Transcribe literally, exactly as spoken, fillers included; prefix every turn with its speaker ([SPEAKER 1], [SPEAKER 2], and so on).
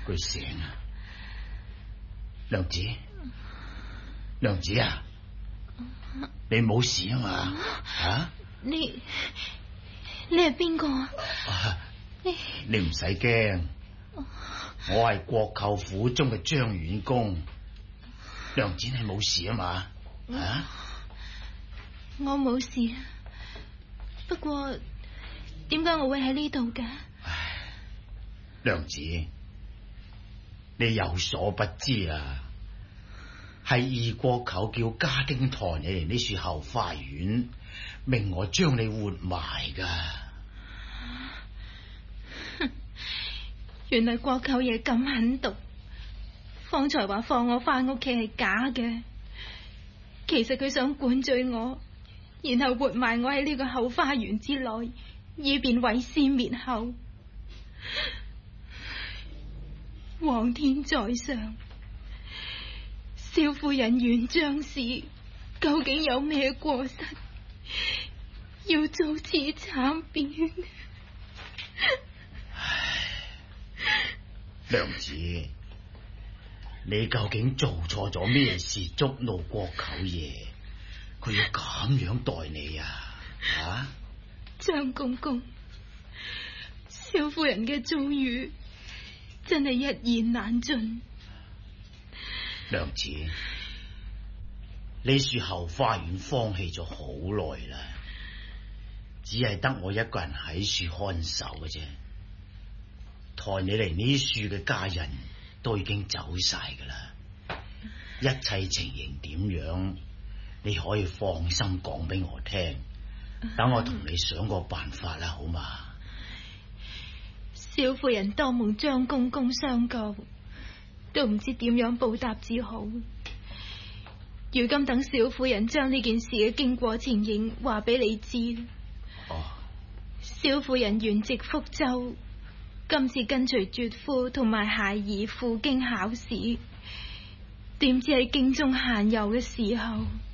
[SPEAKER 1] 佢醒啊！娘子，娘子啊，你冇事啊嘛？啊？
[SPEAKER 2] 你你係邊個啊？
[SPEAKER 1] 你你唔使驚，我係國舅府中嘅張遠公。娘子你冇事啊嘛？啊？
[SPEAKER 2] 我冇事，不過點解我會喺呢度嘅？
[SPEAKER 1] 唉，娘子，你有所不知啊，係二國舅叫家丁抬你嚟呢樹後花園，命我將你活埋噶。
[SPEAKER 2] 原來國舅爺咁狠毒，方才話放我翻屋企係假嘅，其實佢想灌醉我，然後活埋我喺呢個後花園之內，以便毀屍滅後。皇天在上，少夫人原將士究竟有咩過失，要遭此慘變？
[SPEAKER 1] 娘子，你究竟做錯咗咩事觸怒國舅爺？佢要咁樣待你啊？啊！
[SPEAKER 2] 張公公，少夫人嘅遭遇真係一言難盡。
[SPEAKER 1] 娘子，呢樹後花園荒棄咗好耐啦，只係得我一個人喺樹看守嘅啫。抬你嚟呢樹嘅家人都已經走晒噶啦，一切情形點樣，你可以放心講俾我聽，等我同你想個辦法啦，好嘛？
[SPEAKER 2] 少夫人當蒙張公公相救，都唔知點樣報答至好。如今等少夫人將呢件事嘅經過情形話俾你知。
[SPEAKER 1] 哦，
[SPEAKER 2] 少夫人原籍福州，今次跟隨絕夫同埋孩兒赴京考試，點知喺京中閒遊嘅時候，